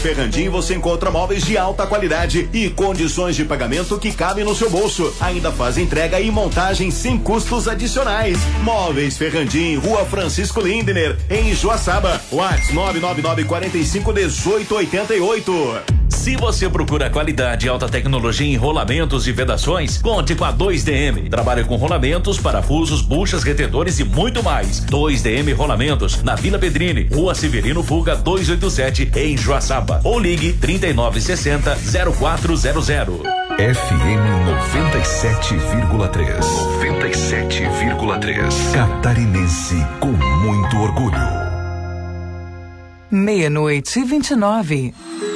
Ferrandin você encontra móveis de alta qualidade e condições de pagamento que cabem no seu bolso. Ainda faz entrega e montagem sem custos adicionais. Móveis Ferrandin, Rua Francisco Lindner, em Joaçaba. WhatsApp 999451888. Se você procura qualidade e alta tecnologia em rolamentos e vedações, conte com a 2DM. Trabalha com rolamentos, parafusos, buchas, retedores e muito mais. 2DM Rolamentos, na Vila Pedrini, Rua Severino Fuga 287, em Joaçaba. Ou ligue 3960-0400. FM 97,3. 97,3. Catarinense com muito orgulho. 00:29.